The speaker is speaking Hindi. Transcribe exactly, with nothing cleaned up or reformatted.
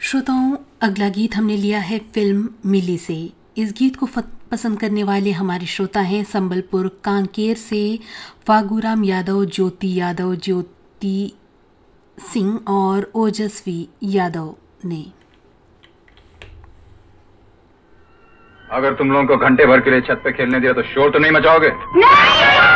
श्रोताओं, अगला गीत हमने लिया है फिल्म मिली से। इस गीत को पसंद करने वाले हमारे श्रोता हैं संबलपुर कांकेर से फागूराम यादव, ज्योति यादव, ज्योति सिंह और ओजस्वी यादव ने। अगर तुम लोगों को घंटे भर के लिए छत पे खेलने दिया तो शोर तो नहीं मचाओगे? नहीं!